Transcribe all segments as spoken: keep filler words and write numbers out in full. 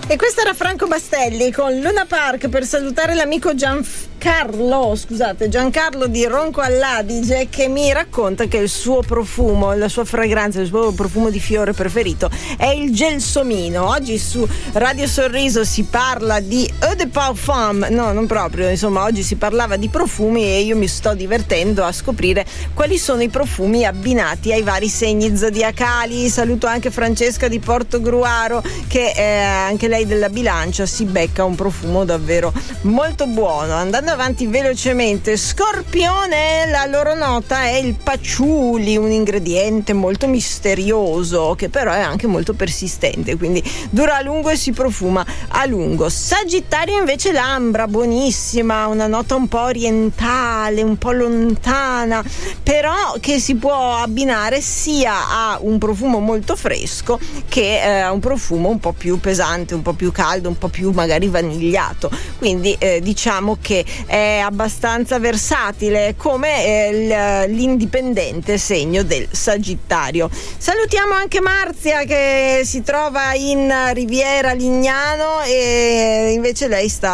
E questo era Franco Bastelli con Luna Park, per salutare l'amico Giancarlo, scusate, Giancarlo di Ronco all'Adige, che mi racconta che il suo profumo, la sua fragranza, il suo profumo di fiore preferito è il gelsomino. Oggi su Radio Sorriso si parla di eau de parfum, no, non proprio, insomma oggi si parlava di profumi e io mi sto divertendo a scoprire quali sono i profumi abbinati ai vari segni zodiacali. Saluto anche Francesca di Portogruaro, che eh, anche lei della bilancia si becca un profumo davvero molto buono. Andando avanti velocemente, Scorpione, la loro nota è il patchouli, un ingrediente molto misterioso che però è anche molto persistente, quindi dura a lungo e si profuma a lungo. Sagittario invece l'ambra, buonissima, una nota un po' orientale, un po' lontana, però che si può abbinare sia a un profumo molto fresco che eh, a un profumo un po' più pesante, un po' più caldo, un po' più magari vanigliato, quindi eh, diciamo che è abbastanza versatile come eh, l'indipendente segno del Sagittario. Salutiamo anche Marzia, che si trova in Riviera Lignano e invece lei sta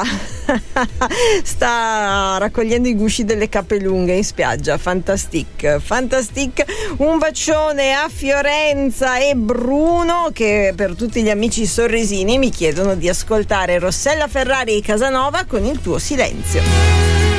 sta raccogliendo i gusci delle capelunghe in spiaggia. Fantastic, fantastic. Un bacione a Fiorenza e Bruno, che per tutti gli amici sorrisini mi chiedono di ascoltare Rossella Ferrari e Casanova con Il tuo silenzio.